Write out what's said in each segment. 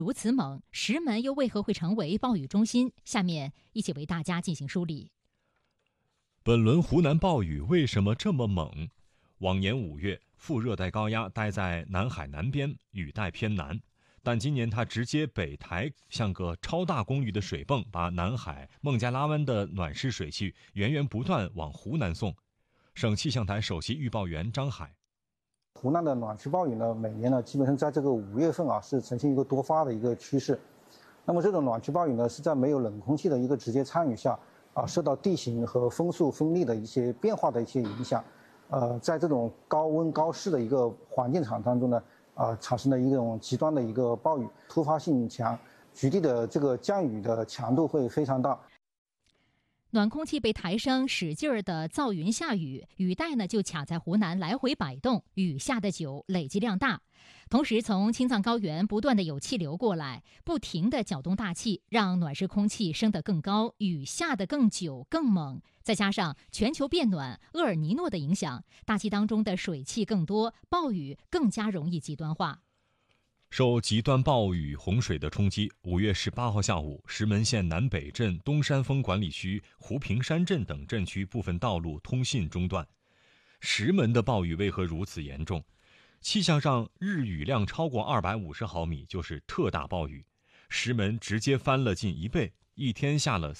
如此猛，石门又为何会成为暴雨中心？下面一起为大家进行梳理。 本轮湖南暴雨为什么这么猛？往年5月，副热带高压待在南海南边，雨带偏南，但今年它直接北抬，像个超大功率的水泵，把南海、孟加拉湾的暖湿水汽源源不断往湖南送。省气象台首席预报员张海： 湖南的暖湿暴雨呢，每年呢基本上在这个5月份是呈现一个多发的一个趋势。那么这种暖湿暴雨呢，是在没有冷空气的一个直接参与下，受到地形和风速风力的一些变化的一些影响，在这种高温高湿的一个环境场当中呢，产生了一种极端的一个暴雨，突发性强，局地的这个降雨的强度会非常大。 暖空气被抬升，使劲儿的造云下雨，雨带呢就卡在湖南来回摆动，雨下的久，累积量大。同时，从青藏高原不断的有气流过来，不停地搅动大气，让暖湿空气升得更高，雨下得更久、更猛。再加上全球变暖、厄尔尼诺的影响，大气当中的水汽更多，暴雨更加容易极端化。 受极端暴雨洪水的冲击，5月18号下午，石门县南北镇东山峰管理区、湖平山镇等镇区部分道路通信中断。石门的暴雨为何如此严重？气象上日雨量超过250毫米就是特大暴雨，石门直接翻了近1倍，一天下了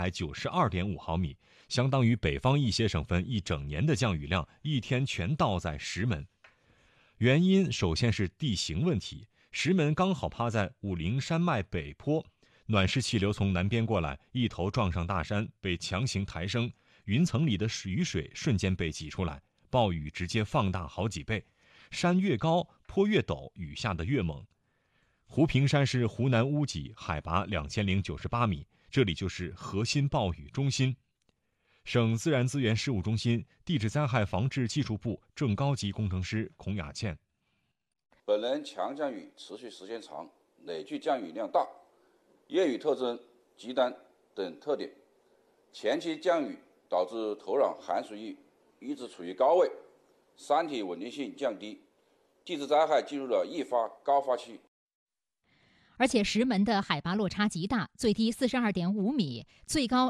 492.5毫米，相当于北方一些省份一整年的降雨量，一天全倒在石门。原因首先是地形问题，石门刚好趴在武陵山脉北坡，暖湿气流从南边过来，一头撞上大山，被强行抬升，云层里的雨水瞬间被挤出来，暴雨直接放大好几倍，山越高坡越陡，雨下得越猛。湖平山是湖南屋脊，海拔2098米，这里就是核心暴雨中心。省自然资源事务中心地质灾害防治技术部正高级工程师孔雅倩： 本轮强降雨持续时间长，累计降雨量大，夜雨特征极端等特点，前期降雨导致土壤含水率一直处于高位，山体稳定性降低，地质灾害进入了易发高发期。 而且石门的海拔落差极大，最低42.5米，最高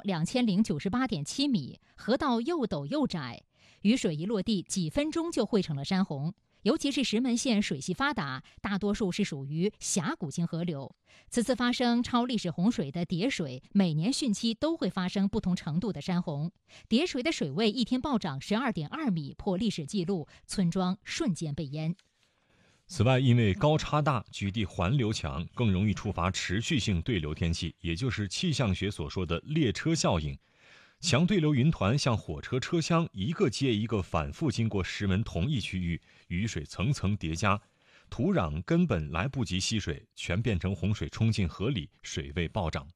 2098.7米，河道又陡又窄，雨水一落地，几分钟就汇成了山洪。尤其是石门县水系发达，大多数是属于峡谷型河流。此次发生超历史洪水的叠水，每年汛期都会发生不同程度的山洪。叠水的水位一天暴涨12.2米，破历史记录，村庄瞬间被淹。 此外，因为高差大、局地环流强，更容易触发持续性对流天气，也就是气象学所说的列车效应。强对流云团像火车车厢，一个接一个反复经过石门同一区域，雨水层层叠加，土壤根本来不及吸水，全变成洪水冲进河里，水位暴涨。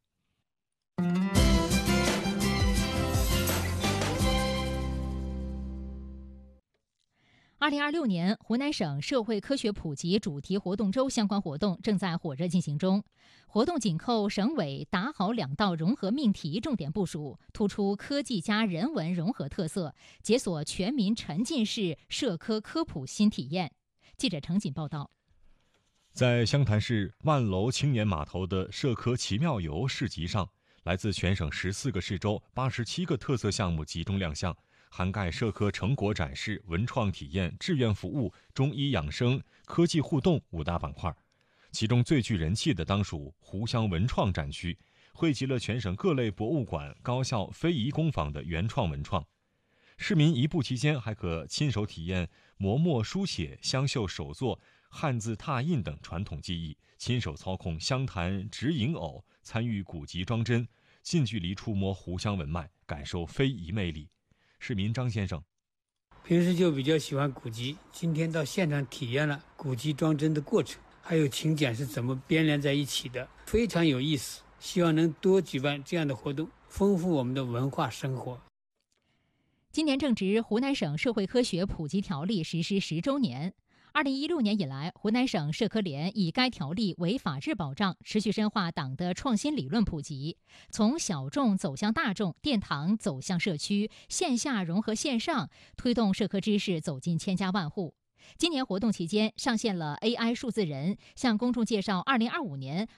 2026年湖南省社会科学普及主题活动周相关活动正在火热进行中。活动紧扣省委打好2道融合命题重点部署，突出科技加人文融合特色，解锁全民沉浸式社科科普新体验。记者程锦报道。 在湘潭市万楼青年码头的社科奇妙游市集上，来自全省14个市州87个特色项目集中亮相，涵盖社科成果展示、文创体验、志愿服务、中医养生、科技互动5大板块。其中最具人气的当属湖湘文创展区，汇集了全省各类博物馆、高校、非遗工坊的原创文创。市民移步期间还可亲手体验磨墨书写、湘绣手作、汉字拓印等传统技艺，亲手操控湘潭直影偶，参与古籍装帧，近距离触摸湖湘文脉，感受非遗魅力。市民张先生： 平时就比较喜欢古籍，今天到现场体验了古籍装帧的过程，还有请柬是怎么编连在一起的，非常有意思。希望能多举办这样的活动，丰富我们的文化生活。 今年正值湖南省社会科学普及条例实施10周年。2016年以来，湖南省社科联以该条例为法治保障，持续深化党的创新理论普及，从小众走向大众，殿堂走向社区，线下融合线上，推动社科知识走进千家万户。 今年活动期间上线了 AI 数字人，向公众介绍2025年